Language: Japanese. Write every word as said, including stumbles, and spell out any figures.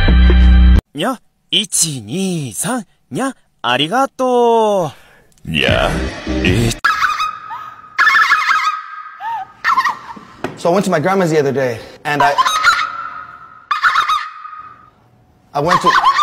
にゃ、いち、に、さん、にゃ、ありがとう。にゃ、え So I went to my grandma's the other day, and I... I went to...